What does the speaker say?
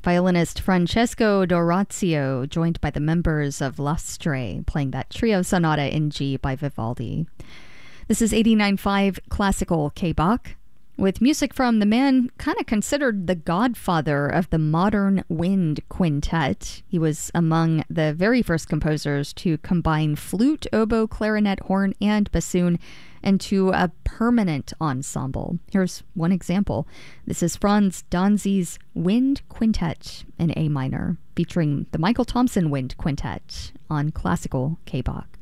Violinist Francesco Dorazio, joined by the members of Lastre, playing that trio sonata in G by Vivaldi. This is 89.5 Classical K-Bach, with music from the man kind of considered the godfather of the modern wind quintet. He was among the very first composers to combine flute, oboe, clarinet, horn, and bassoon into a permanent ensemble. Here's one example. This is Franz Danzi's Wind Quintet in A minor, featuring the Michael Thompson Wind Quintet on Classical K-Bach.